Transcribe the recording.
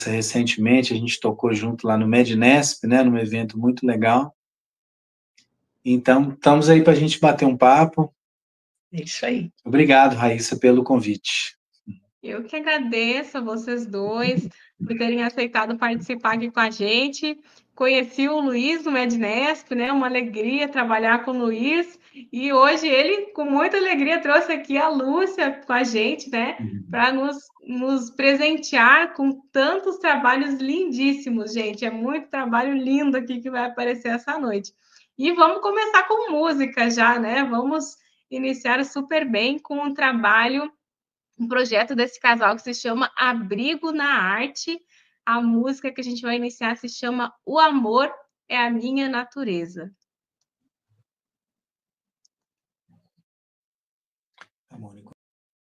recentemente, a gente tocou junto lá no Mednesp, né, num evento muito legal. Então, estamos aí para a gente bater um papo. É isso aí. Obrigado, Raíssa, pelo convite. Eu que agradeço a vocês dois por terem aceitado participar aqui com a gente. Conheci o Luiz do Mednesp, né? Uma alegria trabalhar com o Luiz. E hoje ele, com muita alegria, trouxe aqui a Lúcia com a gente, né? Para nos presentear com tantos trabalhos lindíssimos, gente. É muito trabalho lindo aqui que vai aparecer essa noite. E vamos começar com música já, né? Vamos iniciar super bem com um trabalho, um projeto desse casal que se chama Abrigo na Arte. A música que a gente vai iniciar se chama O Amor é a Minha Natureza.